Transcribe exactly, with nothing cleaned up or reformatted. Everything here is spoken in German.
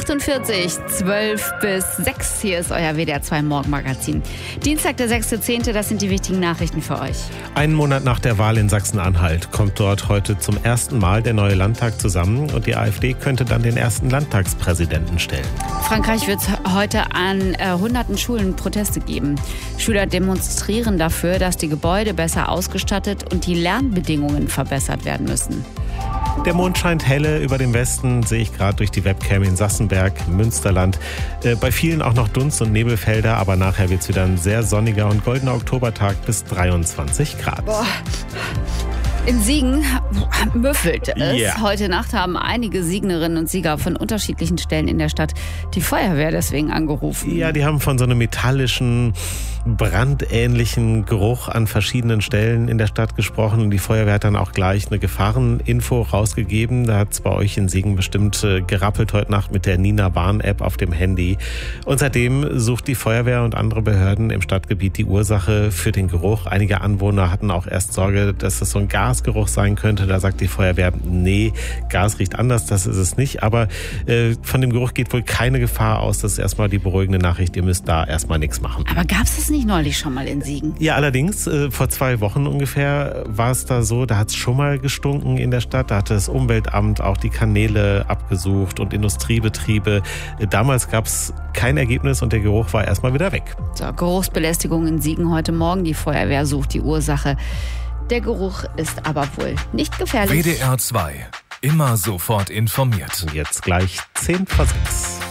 achtundvierzig, zwölf bis sechs. Hier ist euer W D R zwei Morgenmagazin. Dienstag, der sechster zehnte, das sind die wichtigen Nachrichten für euch. Einen Monat nach der Wahl in Sachsen-Anhalt kommt dort heute zum ersten Mal der neue Landtag zusammen und die AfD könnte dann den ersten Landtagspräsidenten stellen. Frankreich wird heute an äh, hunderten Schulen Proteste geben. Schüler demonstrieren dafür, dass die Gebäude besser ausgestattet und die Lernbedingungen verbessert werden müssen. Der Mond scheint helle über dem Westen, sehe ich gerade durch die Webcam in Sassenberg, Münsterland. Äh, bei vielen auch noch Dunst- und Nebelfelder, aber nachher wird es wieder ein sehr sonniger und goldener Oktobertag bis dreiundzwanzig Grad. Boah. In Siegen müffelt es. Yeah. Heute Nacht haben einige Siegnerinnen und Sieger von unterschiedlichen Stellen in der Stadt die Feuerwehr deswegen angerufen. Ja, die haben von so einem metallischen, brandähnlichen Geruch an verschiedenen Stellen in der Stadt gesprochen. Und die Feuerwehr hat dann auch gleich eine Gefahreninfo rausgegeben. Da hat es bei euch in Siegen bestimmt äh, gerappelt heute Nacht mit der Nina Warn-App auf dem Handy. Und seitdem sucht die Feuerwehr und andere Behörden im Stadtgebiet die Ursache für den Geruch. Einige Anwohner hatten auch erst Sorge, dass es so ein Gas Geruch sein könnte. Da sagt die Feuerwehr, nee, Gas riecht anders, das ist es nicht. Aber äh, von dem Geruch geht wohl keine Gefahr aus. Das ist erstmal die beruhigende Nachricht. Ihr müsst da erstmal nichts machen. Aber gab es das nicht neulich schon mal in Siegen? Ja, allerdings, äh, vor zwei Wochen ungefähr war es da so, da hat es schon mal gestunken in der Stadt. Da hatte das Umweltamt auch die Kanäle abgesucht und Industriebetriebe. Äh, damals gab es kein Ergebnis und der Geruch war erstmal wieder weg. So, Geruchsbelästigung in Siegen heute Morgen. Die Feuerwehr sucht die Ursache. Der Geruch ist aber wohl nicht gefährlich. W D R zwei. Immer sofort informiert. Jetzt gleich zehn vor sechs.